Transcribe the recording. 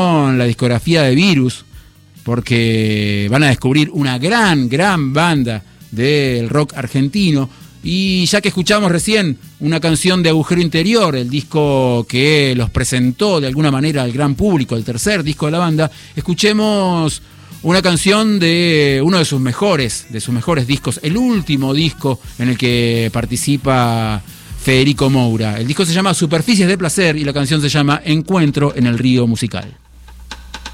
con la discografía de Virus, porque van a descubrir una gran banda del rock argentino. Y ya que escuchamos recién una canción de Agujero Interior, el disco que los presentó de alguna manera al gran público, el tercer disco de la banda, escuchemos una canción de uno de sus mejores discos, el último disco en el que participa Federico Moura. El disco se llama Superficies de Placer y la canción se llama Encuentro en el Río Musical.